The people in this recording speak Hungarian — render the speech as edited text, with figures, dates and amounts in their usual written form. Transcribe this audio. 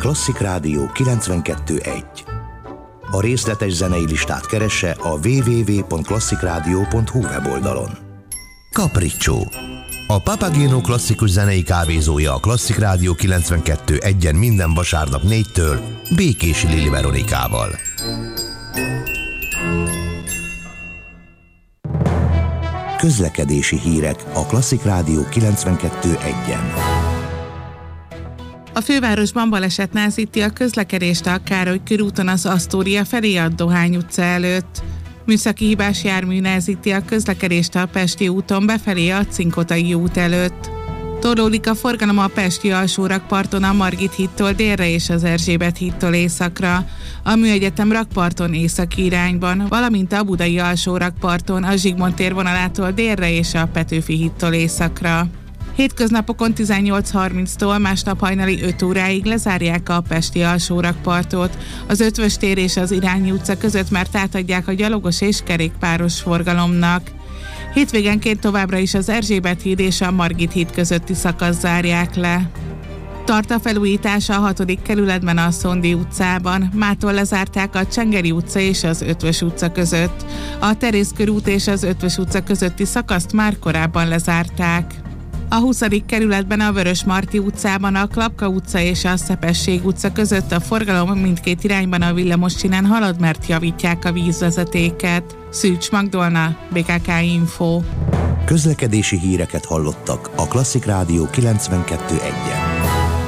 Klasszik Rádió 92.1. A részletes zenei listát keresse a www.klasszikrádió.hu weboldalon. Capriccio. A Papageno klasszikus zenei kávézója a Klasszik Rádió 92.1-en minden vasárnap 4-től Békési Lili Veronikával. Közlekedési hírek a Klasszik Rádió 92.1-en. A fővárosban baleset nehezíti a közlekedést a Károly körúton az Asztória felé a Dohány utca előtt. Műszaki hibás jármű nehezíti a közlekedést a Pesti úton befelé a Cinkotai út előtt. Torlódik a forgalom a Pesti alsórakparton a Margit hídtól délre és az Erzsébet hídtól északra, a Műegyetem rakparton északi irányban, valamint a Budai alsórakparton a Zsigmond tér vonalától délre és a Petőfi hídtól északra. Hétköznapokon 18:30-tól, másnap hajnali 5 óráig lezárják a Pesti alsórakpartot, az Ötvös tér és az Irányi utca között, mert átadják a gyalogos és kerékpáros forgalomnak. Hétvégenként továbbra is az Erzsébet híd és a Margit híd közötti szakasz zárják le. Tart a felújítás a 6. kerületben a Szondi utcában, mától lezárták a Csengeri utca és az Ötvös utca között. A Terész körút és az Ötvös utca közötti szakaszt már korábban lezárták. A 20. kerületben a Vörösmarty utcában a Klapka utca és a Szepesség utca között a forgalom mindkét irányban a villamossinen halad, mert javítják a vízvezetéket. Szűcs Magdolna, BKK Info. Közlekedési híreket hallottak a Klasszik Rádió 92.1-en.